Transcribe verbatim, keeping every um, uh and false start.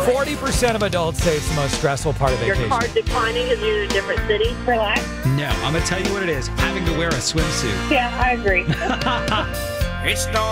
forty percent of adults say it's the most stressful part of vacation. Your card declining because you're in a different city. Relax. No, I'm going to tell you what it is. Having to wear a swimsuit. Yeah, I agree. It's no